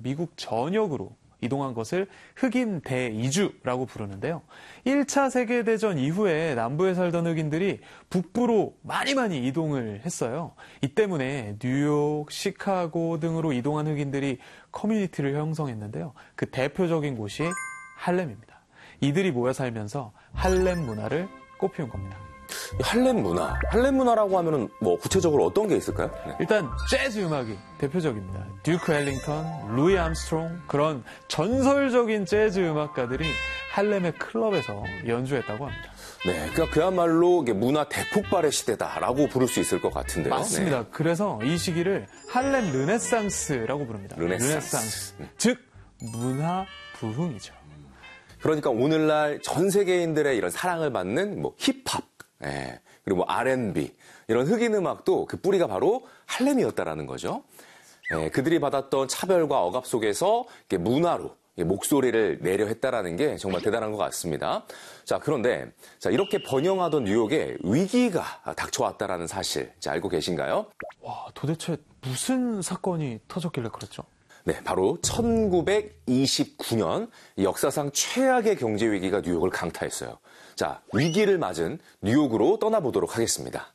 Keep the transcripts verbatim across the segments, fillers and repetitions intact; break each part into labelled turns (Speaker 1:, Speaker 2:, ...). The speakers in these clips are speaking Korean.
Speaker 1: 미국 전역으로 이동한 것을 흑인 대이주라고 부르는데요. 일 차 세계대전 이후에 남부에 살던 흑인들이 북부로 많이 많이 이동을 했어요. 이 때문에 뉴욕, 시카고 등으로 이동한 흑인들이 커뮤니티를 형성했는데요. 그 대표적인 곳이 할렘입니다. 이들이 모여 살면서 할렘 문화를 꽃피운 겁니다.
Speaker 2: 할렘 문화. 할렘 문화라고 하면은 뭐 구체적으로 어떤 게 있을까요? 네.
Speaker 1: 일단 재즈 음악이 대표적입니다. 듀크 엘링턴, 루이 암스트롱 그런 전설적인 재즈 음악가들이 할렘의 클럽에서 연주했다고 합니다.
Speaker 2: 네, 그러니까 그야말로 문화 대폭발의 시대다라고 부를 수 있을 것 같은데요.
Speaker 1: 맞습니다.
Speaker 2: 네.
Speaker 1: 그래서 이 시기를 할렘 르네상스라고 부릅니다.
Speaker 2: 르네상스.
Speaker 1: 르네상스. 즉 문화 부흥이죠.
Speaker 2: 그러니까 오늘날 전 세계인들의 이런 사랑을 받는 뭐 힙합, 예, 그리고 뭐 알앤비 이런 흑인 음악도 그 뿌리가 바로 할렘이었다라는 거죠. 예, 그들이 받았던 차별과 억압 속에서 문화로 목소리를 내려 했다라는 게 정말 대단한 것 같습니다. 자, 그런데 자, 이렇게 번영하던 뉴욕에 위기가 닥쳐왔다라는 사실 자, 알고 계신가요?
Speaker 1: 와, 도대체 무슨 사건이 터졌길래 그랬죠?
Speaker 2: 네, 바로 천구백이십구 년 역사상 최악의 경제 위기가 뉴욕을 강타했어요. 자, 위기를 맞은 뉴욕으로 떠나보도록 하겠습니다.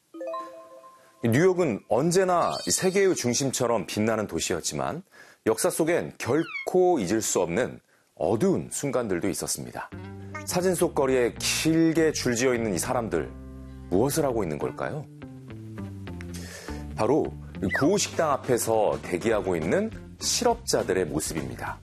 Speaker 2: 뉴욕은 언제나 세계의 중심처럼 빛나는 도시였지만 역사 속엔 결코 잊을 수 없는 어두운 순간들도 있었습니다. 사진 속 거리에 길게 줄지어 있는 이 사람들, 무엇을 하고 있는 걸까요? 바로 구호 식당 앞에서 대기하고 있는 실업자들의 모습입니다.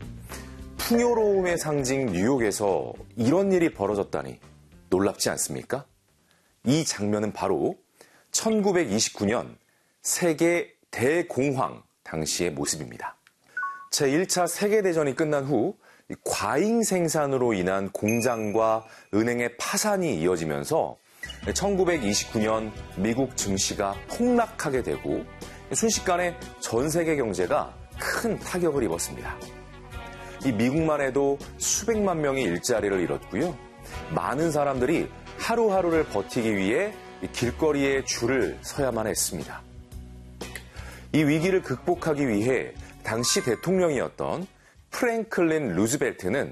Speaker 2: 풍요로움의 상징 뉴욕에서 이런 일이 벌어졌다니 놀랍지 않습니까? 이 장면은 바로 천구백이십구 년 세계 대공황 당시의 모습입니다. 제일 차 세계대전이 끝난 후 과잉 생산으로 인한 공장과 은행의 파산이 이어지면서 천구백이십구 년 미국 증시가 폭락하게 되고 순식간에 전 세계 경제가 큰 타격을 입었습니다. 이 미국만 해도 수백만 명이 일자리를 잃었고요. 많은 사람들이 하루하루를 버티기 위해 길거리에 줄을 서야만 했습니다. 이 위기를 극복하기 위해 당시 대통령이었던 프랭클린 루즈벨트는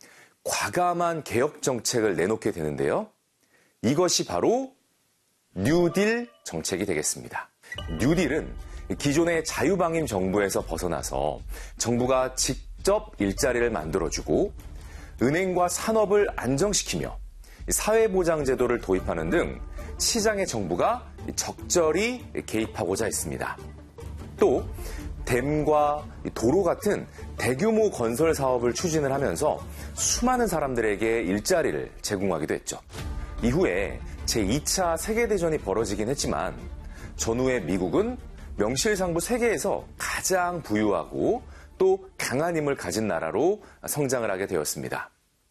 Speaker 2: 과감한 개혁 정책을 내놓게 되는데요. 이것이 바로 뉴딜 정책이 되겠습니다. 뉴딜은 기존의 자유방임 정부에서 벗어나서 정부가 직접 일자리를 만들어주고 은행과 산업을 안정시키며 사회보장제도를 도입하는 등 시장의 정부가 적절히 개입하고자 했습니다. 또 댐과 도로 같은 대규모 건설 사업을 추진을 하면서 수많은 사람들에게 일자리를 제공하기도 했죠. 이후에 제이 차 세계대전이 벌어지긴 했지만 전후에 미국은 명실상부 세계에서 가장 부유하고 또 강한 힘을 가진 나라로 성장을 하게 되었습니다.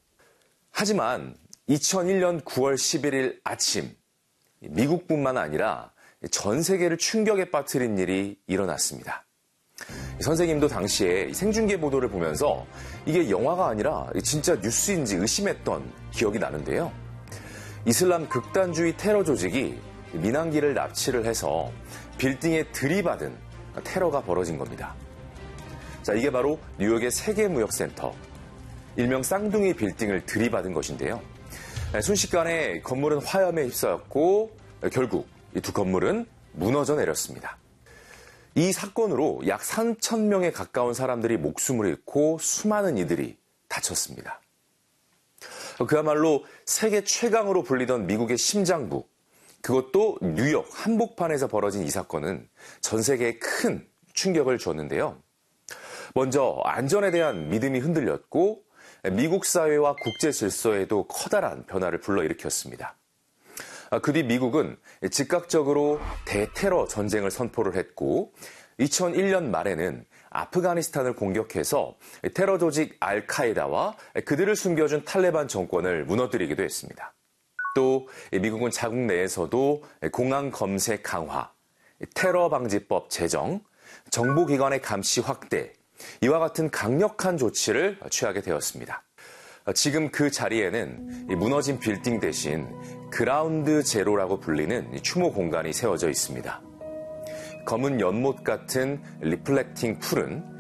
Speaker 2: 하지만 이천일 년 구월 십일일 아침 미국뿐만 아니라 전 세계를 충격에 빠뜨린 일이 일어났습니다. 선생님도 당시에 생중계 보도를 보면서 이게 영화가 아니라 진짜 뉴스인지 의심했던 기억이 나는데요. 이슬람 극단주의 테러 조직이 민항기를 납치를 해서 빌딩에 들이받은 테러가 벌어진 겁니다. 자, 이게 바로 뉴욕의 세계무역센터, 일명 쌍둥이 빌딩을 들이받은 것인데요. 순식간에 건물은 화염에 휩싸였고 결국 이 두 건물은 무너져 내렸습니다. 이 사건으로 약 삼천 명에 가까운 사람들이 목숨을 잃고 수많은 이들이 다쳤습니다. 그야말로 세계 최강으로 불리던 미국의 심장부, 그것도 뉴욕 한복판에서 벌어진 이 사건은 전 세계에 큰 충격을 줬는데요. 먼저 안전에 대한 믿음이 흔들렸고 미국 사회와 국제 질서에도 커다란 변화를 불러일으켰습니다. 그 뒤 미국은 즉각적으로 대테러 전쟁을 선포를 했고 이천일 년 말에는 아프가니스탄을 공격해서 테러 조직 알카에다와 그들을 숨겨준 탈레반 정권을 무너뜨리기도 했습니다. 또 미국은 자국 내에서도 공안 검색 강화, 테러 방지법 제정, 정보기관의 감시 확대, 이와 같은 강력한 조치를 취하게 되었습니다. 지금 그 자리에는 무너진 빌딩 대신 그라운드 제로라고 불리는 추모 공간이 세워져 있습니다. 검은 연못 같은 리플렉팅 풀은